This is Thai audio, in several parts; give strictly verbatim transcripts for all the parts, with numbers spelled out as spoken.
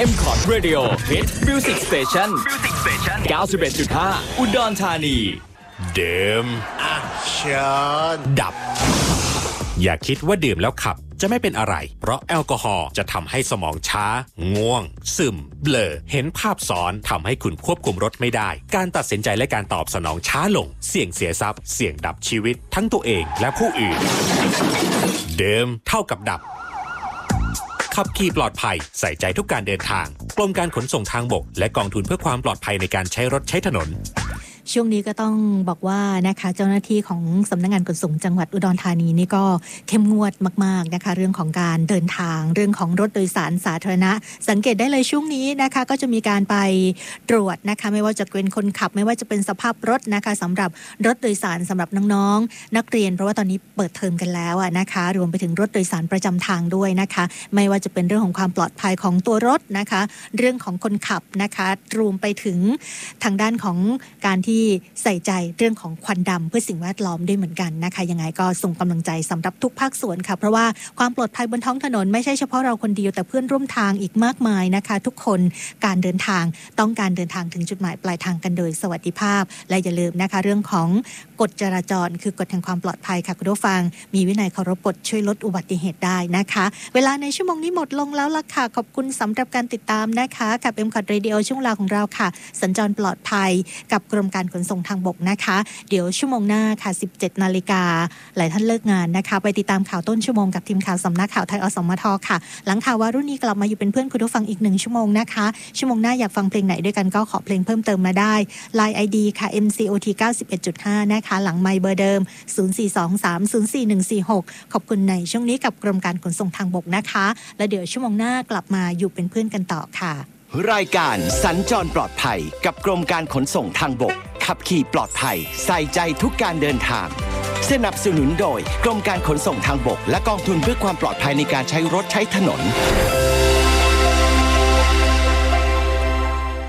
เอ็ม คอร์ด Radio Hit Music Station เก้าสิบเอ็ดจุดห้า อุดรธานีดื่มอ่ะเชิญดับอย่าคิดว่าดื่มแล้วขับจะไม่เป็นอะไรเพราะแอลกอฮอล์จะทำให้สมองช้าง่วงซึมเบลอเห็นภาพซ้อนทำให้คุณควบคุมรถไม่ได้การตัดสินใจและการตอบสนองช้าลงเสี่ยงเสียทรัพย์เสี่ยงดับชีวิตทั้งตัวเองและผู้อื่นดื่มเท่ากับดับขับขี่ปลอดภัยใส่ใจทุกการเดินทางกรมการขนส่งทางบกและกองทุนเพื่อความปลอดภัยในการใช้รถใช้ถนนช่วงนี้ก็ต้องบอกว่านะคะเจ้าหน้าที่ของสำนักงานขนส่งจังหวัดอุดรธานีนี่ก็เข้มงวดมากๆนะคะเรื่องของการเดินทางเรื่องของรถโดยสารสาธารณะสังเกตได้เลยช่วงนี้นะคะก็จะมีการไปตรวจนะคะไม่ว่าจะเป็นคนขับไม่ว่าจะเป็นสภาพรถนะคะสำหรับรถโดยสารสำหรับน้องๆนักเรียนเพราะว่าตอนนี้เปิดเทอมกันแล้วอ่ะนะคะรวมไปถึงรถโดยสารประจำทางด้วยนะคะไม่ว่าจะเป็นเรื่องของความปลอดภัยของตัวรถนะคะเรื่องของคนขับนะคะรวมไปถึงทางด้านของการที่ใส่ใจเรื่องของควันดำเพื่อสิ่งแวดล้อมด้วยเหมือนกันนะคะยังไงก็ส่งกำลังใจสำหรับทุกภาคส่วนค่ะเพราะว่าความปลอดภัยบนท้องถนนไม่ใช่เฉพาะเราคนเดียวแต่เพื่อนร่วมทางอีกมากมายนะคะทุกคนการเดินทางต้องการเดินทางถึงจุดหมายปลายทางกันโดยสวัสดิภาพและอย่าลืมนะคะเรื่องของกฎจราจรคือกฎแห่งความปลอดภัยค่ะคุณผู้ฟังมีวินัยเคารพกฎช่วยลดอุบัติเหตุได้นะคะเวลาในชั่วโมงนี้หมดลงแล้วล่ะค่ะขอบคุณสำหรับการติดตามนะคะกับ เอ็ม คอร์ด Radio ช่วงเวลาของเราค่ะสัญจรปลอดภัยกับกรมการขนส่งทางบกนะคะเดี๋ยวชั่วโมงหน้าค่ะ สิบเจ็ดนาฬิกาหลายท่านเลิกงานนะคะไปติดตามข่าวต้นชั่วโมงกับทีมข่าวสำนักข่าวไทยอสมทค่ะหลังข่าววารุ่นนี้กลับมาอยู่เป็นเพื่อนคุณผู้ฟังอีกหนึ่งชั่วโมงนะคะชั่วโมงหน้าอยากฟังเพลงไหนด้วยกันก็ขอเพลงเพิ่มเติมมาได้ ไลน์ ไอ ดี ค่ะ เอ็ม ซี โอ ที เก้าสิบเอ็ดจุดห้า นะคะหลังไมค์เบอร์เดิมศูนย์ สี่ สอง สาม ศูนย์ สี่ หนึ่ง สี่ หกขอบคุณในช่วงนี้กับกรมการขนส่งทางบกนะคะและเดี๋ยวชั่วโมงหน้ากลับมาอยู่เป็นเพื่อนกันต่อค่ะรายการสัญจรปลอดภัยกับกรมการขนส่งทางบกขับขี่ปลอดภัยใส่ใจทุกการเดินทางสนับสนุนโดยกรมการขนส่งทางบกและกองทุนเพื่อความปลอดภัยในการใช้รถใช้ถนน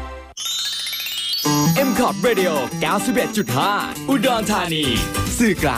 เอ็ม คอร์ด Radio เก้าสิบเอ็ดจุดห้า อุดรธานีสื่อกลาง